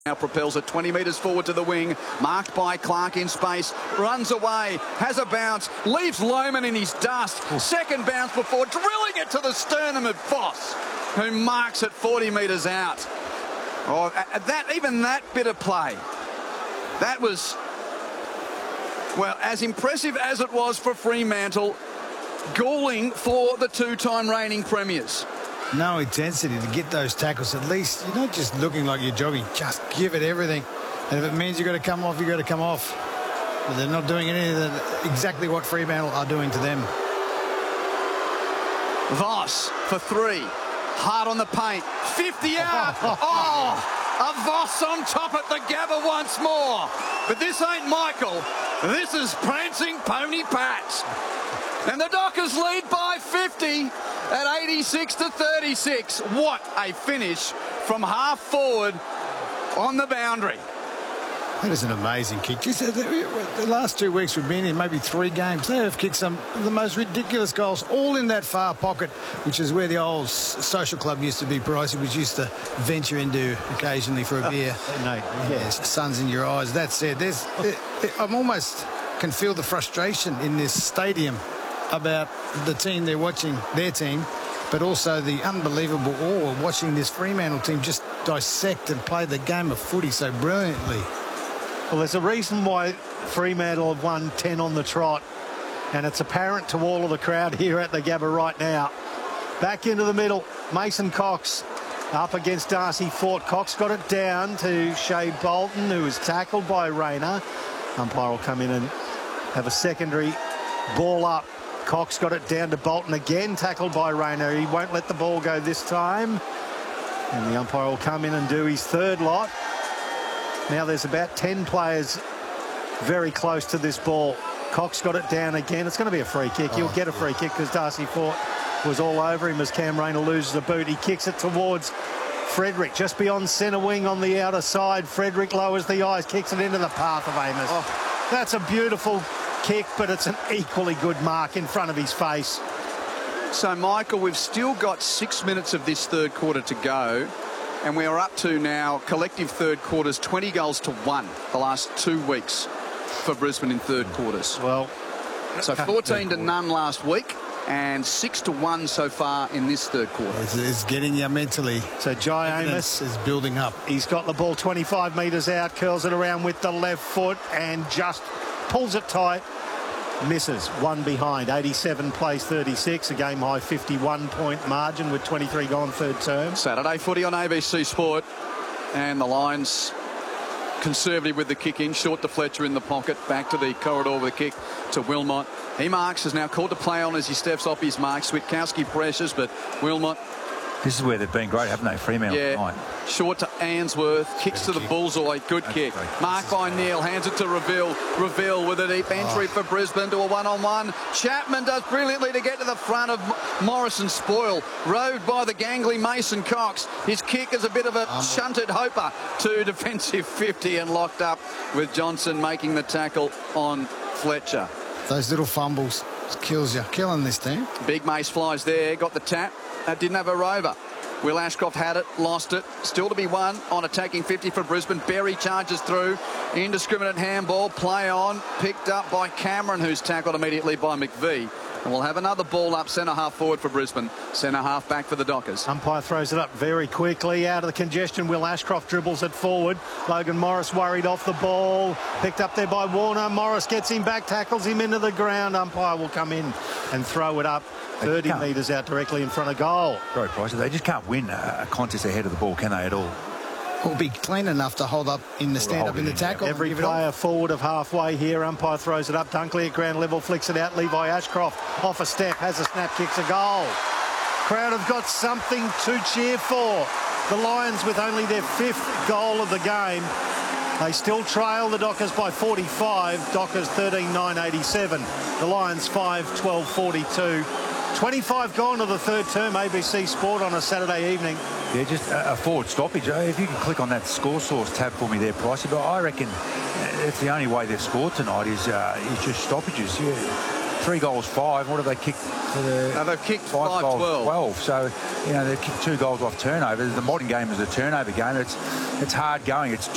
Now propels it 20 metres forward to the wing, marked by Clark in space, runs away, has a bounce, leaves Lohmann in his dust. Second bounce before drilling it to the sternum of Voss, who marks it 40 metres out. Oh, even that bit of play, that was, well, as impressive as it was for Fremantle, galling for the two-time reigning premiers. No intensity to get those tackles. At least you're not just looking like you're jogging, just give it everything. And if it means you've got to come off, you've got to come off. But they're not doing anything exactly what Fremantle are doing to them. Voss for three. Hard on the paint. 50 out. Oh, a Voss on top at the Gabba once more. But this ain't Michael. This is Prancing Pony Pat. And the Dockers lead by 50 at 86-36. What a finish from half forward on the boundary. That is an amazing kick. The last 2 weeks we've been in, maybe 3 games, they have kicked some of the most ridiculous goals, all in that far pocket, which is where the old social club used to be, Pricey, which used to venture into occasionally for a beer. Yes, sun's in your eyes. That said, I'm almost can feel the frustration in this stadium about the team they're watching, their team, but also the unbelievable awe of watching this Fremantle team just dissect and play the game of footy so brilliantly. Well, there's a reason why Fremantle have won 10 on the trot, and it's apparent to all of the crowd here at the Gabba right now. Back into the middle, Mason Cox up against Darcy Fort. Cox got it down to Shea Bolton, who was tackled by Rayner. Umpire will come in and have a secondary ball up. Cox got it down to Bolton again, tackled by Rayner. He won't let the ball go this time. And the umpire will come in and do his third lot. Now there's about 10 players very close to this ball. Cox got it down again. It's going to be a free kick. He'll get a free kick because Darcy Fort was all over him as Cam Rayner loses the boot. He kicks it towards Frederick, just beyond centre wing on the outer side. Frederick lowers the eyes, kicks it into the path of Amos. Oh. That's a beautiful kick, but it's an equally good mark in front of his face. So, Michael, we've still got 6 minutes of this third quarter to go, and we're up to now collective third quarters 20 goals to 1 the last 2 weeks for Brisbane in third quarters. Well, so 14 to none last week and 6 to 1 so far in this third quarter. It's getting you mentally. So Jai Amos is building up. He's got the ball 25 metres out, curls it around with the left foot and just pulls it tight. Misses, one behind. 87 plays 36, a game high 51-point margin with 23 gone third term. Saturday footy on ABC Sport, and the Lions conservative with the kick in, short to Fletcher in the pocket, back to the corridor with a kick to Wilmot. He marks, is now called to play on as he steps off his mark. Switkowski pressures, but Wilmot. This is where they've been great, haven't they? Fremantle tonight. Short to Ainsworth, kicks to the bullseye, good kick. Marked by Neal, hands it to Reveal. Reveal with a deep entry for Brisbane to a one-on-one. Chapman does brilliantly to get to the front of Morrison Spoil. Rode by the gangly Mason Cox. His kick is a bit of a shunted hoper to defensive 50 and locked up with Johnson making the tackle on Fletcher. Those little fumbles kills you. Killing this team. Big Mace flies there, got the tap. Didn't have a rover. Will Ashcroft had it, lost it. Still to be won on attacking 50 for Brisbane. Berry charges through. Indiscriminate handball. Play on. Picked up by Cameron, who's tackled immediately by McVee. And we'll have another ball up centre half forward for Brisbane. Centre half back for the Dockers. Umpire throws it up very quickly. Out of the congestion, Will Ashcroft dribbles it forward. Logan Morris worried off the ball. Picked up there by Warner. Morris gets him back, tackles him into the ground. Umpire will come in and throw it up 30 metres out directly in front of goal. Sorry, Price, they just can't win a contest ahead of the ball, can they, at all? Will be clean enough to hold up in the stand-up in the tackle. Every player forward of halfway here. Umpire throws it up. Dunkley at ground level, flicks it out. Levi Ashcroft off a step, has a snap, kicks a goal. Crowd have got something to cheer for. The Lions with only their 5th goal of the game. They still trail the Dockers by 45. Dockers 13-9-87. The Lions 5-12-42. 25 gone to the third term, ABC Sport on a Saturday evening. Yeah, just a forward stoppage. If you can click on that score source tab for me there, Pricey, but I reckon it's the only way they've scored tonight is just stoppages. Yeah. 3 goals, 5. What have they kicked? They've kicked 5 goals, 12. So, you know, they've kicked 2 goals off turnover. The modern game is a turnover game. It's hard going. It's